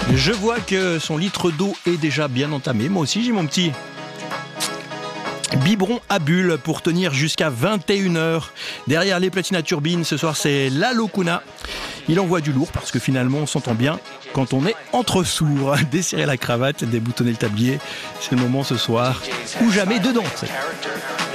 Je vois que son litre d'eau est déjà bien entamé. Moi aussi, j'ai mon petit biberon à bulles pour tenir jusqu'à 21h. Derrière les platines à turbine, ce soir, c'est la Locuna. Il envoie du lourd parce que finalement, on s'entend bien quand on est entre sourds. Desserrer la cravate, déboutonner le tablier. C'est le moment ce soir ou jamais de danser.